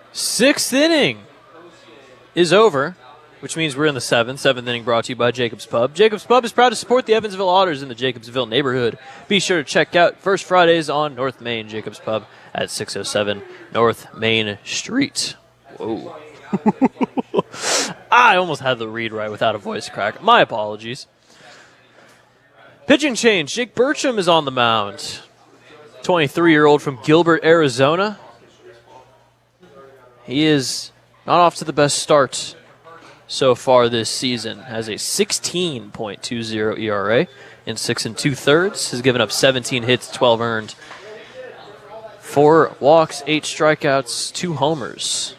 Sixth inning is over, which means we're in the seventh. Seventh inning brought to you by Jacobs Pub. Jacobs Pub is proud to support the Evansville Otters in the Jacobsville neighborhood. Be sure to check out First Fridays on North Main Jacobs Pub at 607 North Main Street. Whoa. I almost had the read right without a voice crack. My apologies. Pitching change. Jake Burcham is on the mound. 23-year-old from Gilbert, Arizona. He is not off to the best start so far this season. Has a 16.20 ERA in 6 2/3. Has given up 17 hits, 12 earned. 4 walks, 8 strikeouts, 2 homers.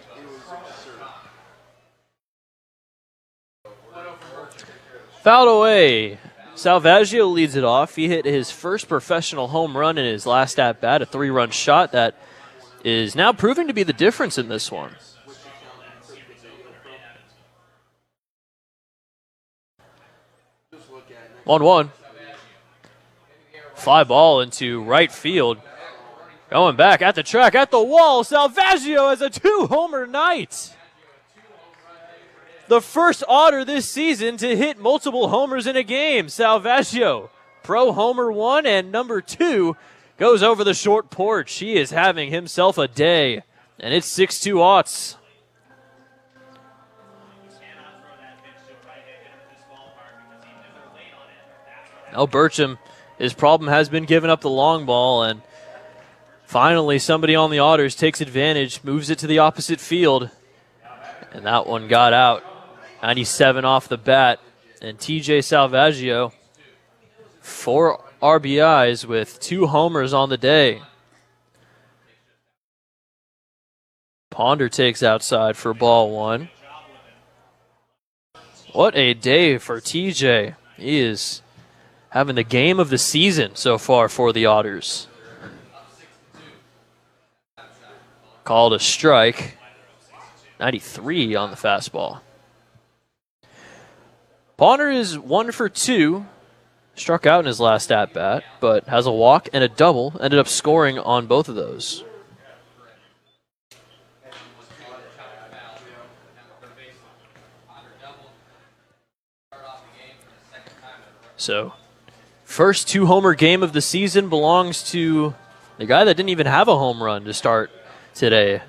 Fouled away. Salvaggio leads it off. He hit his first professional home run in his last at-bat, a 3-run shot that is now proving to be the difference in this one. One. Fly ball into right field. Going back at the track, at the wall. Salvaggio has a 2-homer night. The first Otter this season to hit multiple homers in a game. Salvaggio, pro homer 1 and number 2, goes over the short porch. He is having himself a day, and it's 6-2 Otts. Now Burcham, his problem has been giving up the long ball, and finally somebody on the Otters takes advantage, moves it to the opposite field, and that one got out. 97 off the bat, and TJ Salvaggio, 4 RBIs with 2 homers on the day. Ponder takes outside for ball 1. What a day for TJ. He is having the game of the season so far for the Otters. Called a strike. 93 on the fastball. Ponder is 1 for 2. Struck out in his last at-bat, but has a walk and a double. Ended up scoring on both of those. So, first 2-homer game of the season belongs to the guy that didn't even have a home run to start today.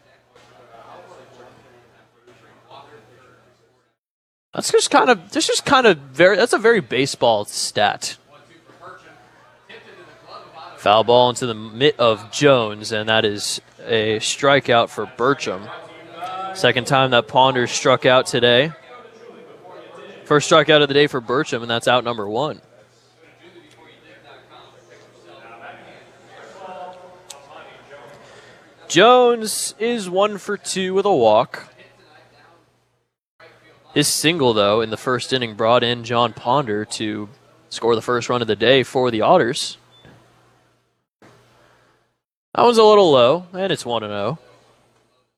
That's a very baseball stat. Foul ball into the mitt of Jones, and that is a strikeout for Burcham. Second time that Ponder struck out today. First strikeout of the day for Burcham, and that's out number 1. Jones is 1 for 2 with a walk. His single, though, in the first inning brought in John Ponder to score the first run of the day for the Otters. That one's a little low, and it's 1-0.